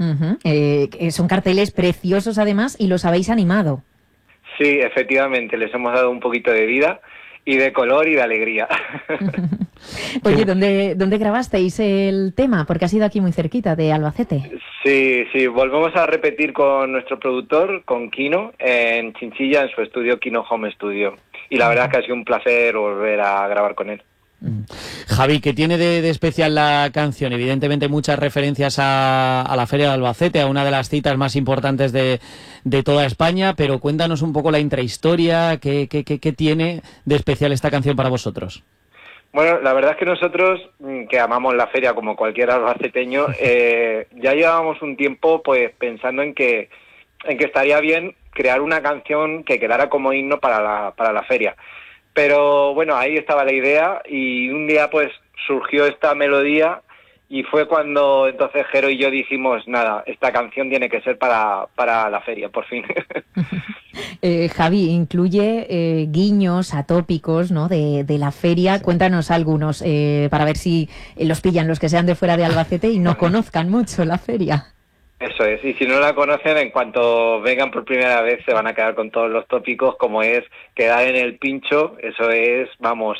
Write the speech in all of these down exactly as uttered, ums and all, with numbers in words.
Uh-huh. Eh, son carteles preciosos además y los habéis animado. Sí, efectivamente, les hemos dado un poquito de vida y de color y de alegría. Oye, ¿dónde, ¿dónde grabasteis el tema? Porque ha sido aquí muy cerquita de Albacete. Sí, sí, volvemos a repetir con nuestro productor, con Kino, en Chinchilla, en su estudio Kino Home Studio. Y la verdad es que ha sido un placer volver a grabar con él. Javi, ¿qué tiene de, de especial la canción? Evidentemente muchas referencias a, a la Feria de Albacete, a una de las citas más importantes de, de toda España, pero cuéntanos un poco la intrahistoria, ¿qué, qué, qué, qué tiene de especial esta canción para vosotros? Bueno, la verdad es que nosotros, que amamos la feria como cualquier albaceteño, eh, ya llevábamos un tiempo pues pensando en que, en que estaría bien crear una canción que quedara como himno para la, para la feria. Pero bueno, ahí estaba la idea y un día pues surgió esta melodía y fue cuando entonces Jero y yo dijimos, nada, esta canción tiene que ser para, para la feria, por fin. eh, Javi, incluye eh, guiños a tópicos, ¿no?, de, de la feria. Sí. Cuéntanos algunos eh, para ver si los pillan los que sean de fuera de Albacete y no conozcan mucho la feria. Eso es, y si no la conocen, en cuanto vengan por primera vez se van a quedar con todos los tópicos, como es quedar en el pincho, eso es, vamos,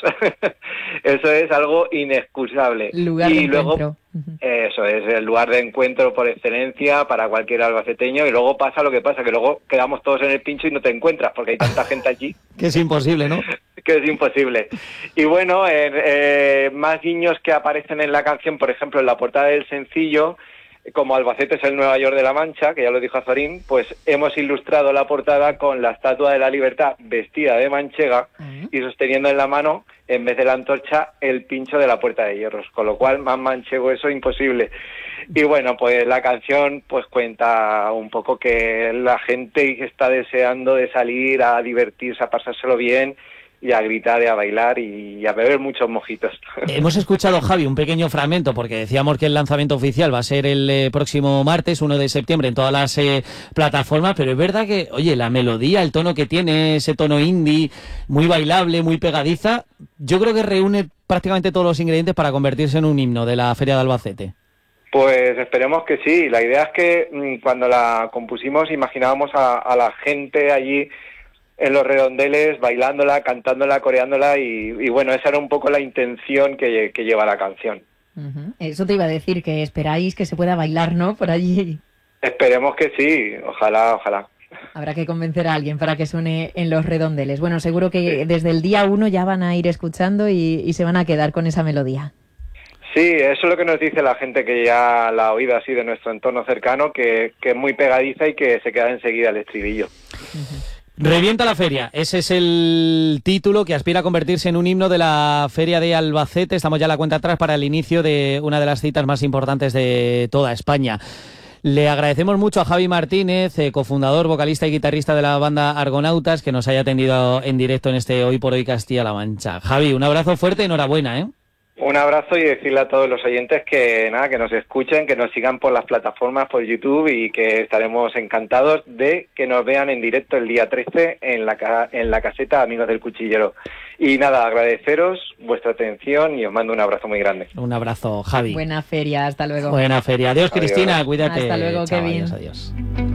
eso es algo inexcusable. Lugar y de luego, encuentro. Eso es, el lugar de encuentro por excelencia para cualquier albaceteño, y luego pasa lo que pasa, que luego quedamos todos en el pincho y no te encuentras, porque hay tanta gente allí. Que es imposible, ¿no? Que es imposible. Y bueno, eh, eh, más guiños que aparecen en la canción, por ejemplo, en la portada del sencillo, como Albacete es el Nueva York de la Mancha, que ya lo dijo Azorín, pues hemos ilustrado la portada con la Estatua de la Libertad vestida de manchega uh-huh. y sosteniendo en la mano, en vez de la antorcha, el pincho de la Puerta de Hierros, con lo cual más manchego eso imposible. Y bueno, pues la canción pues cuenta un poco que la gente está deseando de salir a divertirse, a pasárselo bien, y a gritar y a bailar y a beber muchos mojitos. Hemos escuchado, Javi, un pequeño fragmento, porque decíamos que el lanzamiento oficial va a ser el eh, próximo martes, uno de septiembre, en todas las eh, plataformas, pero es verdad que, oye, la melodía, el tono que tiene, ese tono indie, muy bailable, muy pegadiza, yo creo que reúne prácticamente todos los ingredientes para convertirse en un himno de la Feria de Albacete. Pues esperemos que sí. La idea es que mmm, cuando la compusimos imaginábamos a, a la gente allí en los redondeles, bailándola, cantándola, coreándola y, y bueno, esa era un poco la intención que, que lleva la canción. Uh-huh. Eso te iba a decir, que esperáis que se pueda bailar, ¿no?, por allí. Esperemos que sí, ojalá, ojalá. Habrá que convencer a alguien para que suene en los redondeles. Bueno, seguro que sí. Desde el día uno ya van a ir escuchando y, y se van a quedar con esa melodía. Sí, eso es lo que nos dice la gente que ya la ha oído así de nuestro entorno cercano, que, que es muy pegadiza y que se queda enseguida el estribillo. Uh-huh. Revienta la feria, ese es el título que aspira a convertirse en un himno de la Feria de Albacete. Estamos ya a la cuenta atrás para el inicio de una de las citas más importantes de toda España. Le agradecemos mucho a Javi Martínez, eh, cofundador, vocalista y guitarrista de la banda Argonautas, que nos haya atendido en directo en este Hoy por Hoy Castilla-La Mancha. Javi, un abrazo fuerte y enhorabuena, ¿eh? Un abrazo y decirle a todos los oyentes que nada, que nos escuchen, que nos sigan por las plataformas, por YouTube, y que estaremos encantados de que nos vean en directo el día trece en la, en la caseta Amigos del Cuchillero. Y nada, agradeceros vuestra atención y os mando un abrazo muy grande. Un abrazo, Javi. Buena feria, hasta luego. Buena feria. Adiós, adiós. Cristina, cuídate. Hasta luego, Chao, Kevin. Adiós, adiós.